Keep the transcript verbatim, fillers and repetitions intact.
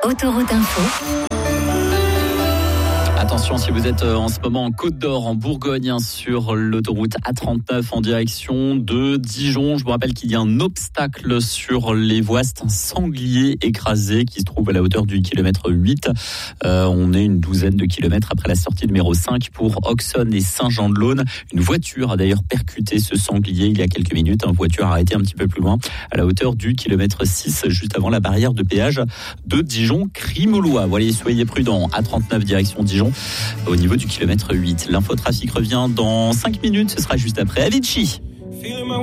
Autoroute Info. Attention, si vous êtes en ce moment en Côte d'Or, en Bourgogne, hein, sur l'autoroute A trente-neuf en direction de Dijon. Je vous rappelle qu'il y a un obstacle sur les voies. C'est un sanglier écrasé qui se trouve à la hauteur du kilomètre huit. Euh, on est une douzaine de kilomètres après la sortie numéro cinq pour Auxonne et Saint-Jean-de-Laune. Une voiture a d'ailleurs percuté ce sanglier il y a quelques minutes. Une voiture a arrêté un petit peu plus loin, à la hauteur du kilomètre six, juste avant la barrière de péage de Dijon-Crimolois. Voilà, soyez prudents. A trente-neuf direction Dijon, au niveau du kilomètre huit. L'infotrafic revient dans cinq minutes, ce sera juste après Avicii.